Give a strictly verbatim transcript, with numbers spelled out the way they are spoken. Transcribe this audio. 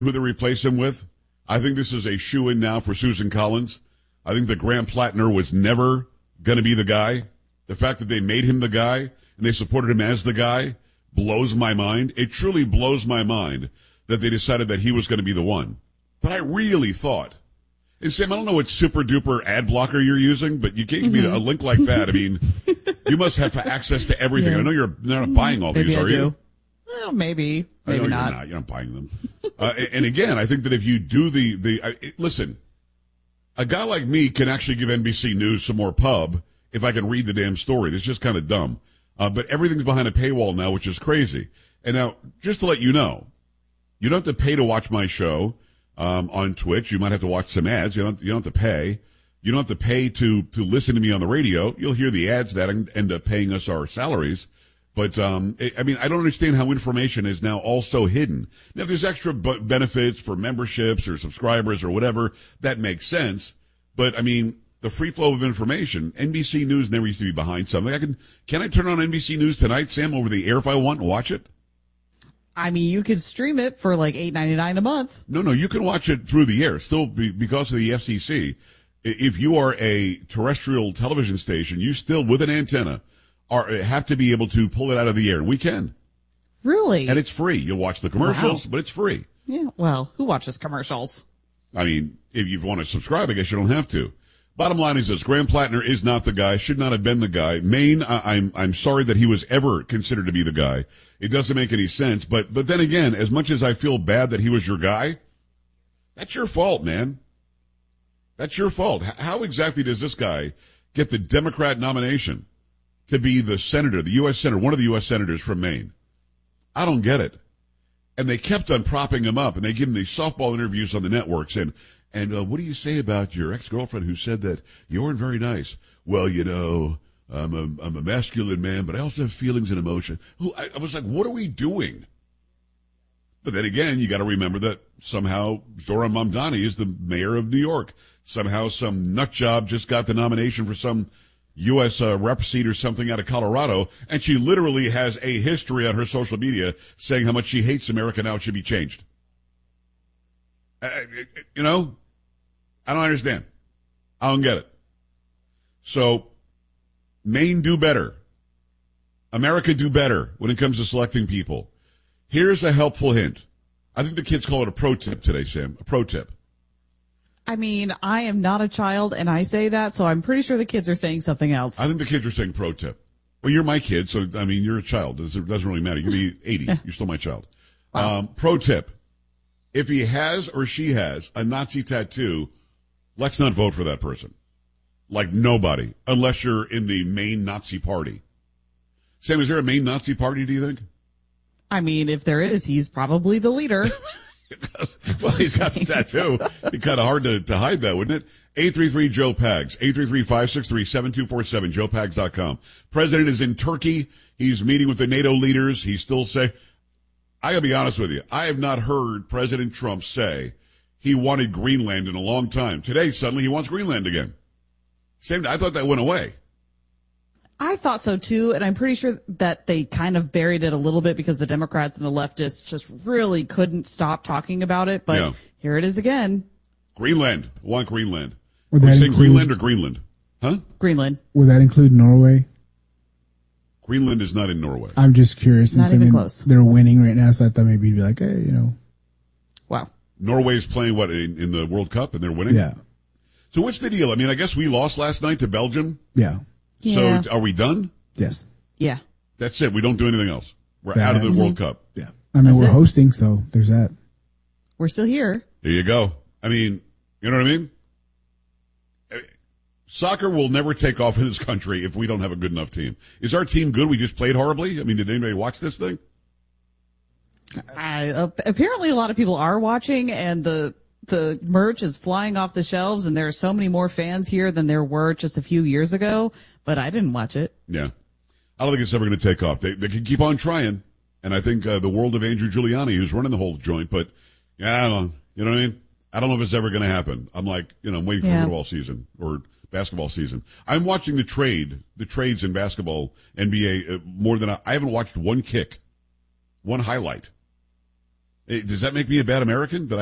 who they replace him with. I think this is a shoo-in now for Susan Collins. I think that Graham Plattner was never going to be the guy. The fact that they made him the guy and they supported him as the guy blows my mind. It truly blows my mind that they decided that he was going to be the one. But I really thought, and Sam, I don't know what super duper ad blocker you're using, but you can't give me a link like that. I mean, you must have access to everything. Yeah. I know you're not buying all maybe these, I are do. you? Well, maybe, maybe I know not. You're not. You're not buying them. uh, and again, I think that if you do the the uh, listen, a guy like me can actually give N B C News some more pub if I can read the damn story. It's just kind of dumb. Uh, but everything's behind a paywall now, which is crazy. And now, just to let you know, you don't have to pay to watch my show um, on Twitch. You might have to watch some ads. You don't. You don't have to pay. You don't have to pay to to listen to me on the radio. You'll hear the ads that end up paying us our salaries. But, um, I mean, I don't understand how information is now also hidden. Now, if there's extra b- benefits for memberships or subscribers or whatever, that makes sense. But, I mean, the free flow of information, N B C News never used to be behind something. I can, can I turn on N B C News tonight, Sam, over the air if I want and watch it? I mean, you could stream it for like eight ninety-nine a month. No, no, you can watch it through the air. Still, be, because of the F C C, if you are a terrestrial television station, you still, with an antenna, Are, have to be able to pull it out of the air, and we can. Really? And it's free. You'll watch the commercials, Wow. but it's free. Yeah, well, who watches commercials? I mean, if you want to subscribe, I guess you don't have to. Bottom line is this, Graham Plattner is not the guy, should not have been the guy. Maine, I, I'm I'm sorry that he was ever considered to be the guy. It doesn't make any sense, but but then again, as much as I feel bad that he was your guy, that's your fault, man. That's your fault. How exactly does this guy get the Democrat nomination to be the senator, the U S senator, one of the U S senators from Maine? I don't get it. And they kept on propping him up, and they give him these softball interviews on the networks. And, and uh, what do you say about your ex-girlfriend who said that you weren't very nice? Well, you know, I'm a, I'm a masculine man, but I also have feelings and emotion. Who I, I was like, what are we doing? But then again, you got to remember that somehow Zohran Mamdani is the mayor of New York. Somehow some nut job just got the nomination for some U S Uh, rep seat or something out of Colorado, and she literally has a history on her social media saying how much she hates America now it should be changed. Uh, you know, I don't understand. I don't get it. So, Maine do better. America do better when it comes to selecting people. Here's a helpful hint. I think the kids call it a pro tip today, Sam. A pro tip. I mean, I am not a child, and I say that, so I'm pretty sure the kids are saying something else. I think the kids are saying pro tip. Well, you're my kid, so, I mean, you're a child. It doesn't really matter. You can be eighty. You're still my child. Wow. Um, pro tip. If he has or she has a Nazi tattoo, let's not vote for that person. Like nobody, unless you're in the main Nazi party. Sam, is there a main Nazi party, do you think? I mean, if there is, he's probably the leader. Well, he's got the tattoo. It'd be kind of hard to, to hide that, wouldn't it? eight three three Joe Pags. eight three three, five six three, seven two four seven. joe pags dot com. President is in Turkey. He's meeting with the NATO leaders. He's still saying, I gotta be honest with you. I have not heard President Trump say he wanted Greenland in a long time. Today, suddenly he wants Greenland again. Same, I thought that went away. I thought so too, and I'm pretty sure that they kind of buried it a little bit because the Democrats and the leftists just really couldn't stop talking about it, but yeah. Here it is again. Greenland. I want Greenland. Would Are that we saying include, Greenland or Greenland? Huh? Greenland. Would that include Norway? Greenland is not in Norway. I'm just curious. Not since, even I mean, close. They're winning right now, so I thought maybe you'd be like, hey, you know. Wow. Norway's playing, what, in, in the World Cup, and they're winning? Yeah. So what's the deal? I mean, I guess we lost last night to Belgium. Yeah. Yeah. So are we done? Yes. Yeah. That's it. We don't do anything else. We're That, out of the World Cup. Yeah. I mean, That's we're it. hosting, so there's that. We're still here. There you go. I mean, you know what I mean? Soccer will never take off in this country if we don't have a good enough team. Is our team good? We just played horribly? I mean, did anybody watch this thing? I, uh, apparently a lot of people are watching, and the the merch is flying off the shelves, and there are so many more fans here than there were just a few years ago, but I didn't watch it. Yeah. I don't think it's ever going to take off. They, they can keep on trying, and I think uh, the world of Andrew Giuliani, who's running the whole joint, but, yeah, I don't know. You know what I mean? I don't know if it's ever going to happen. I'm like, you know, I'm waiting for Yeah. football season or basketball season. I'm watching the trade, the trades in basketball, N B A, uh, more than I, I haven't watched one kick, one highlight. Does that make me a bad American? That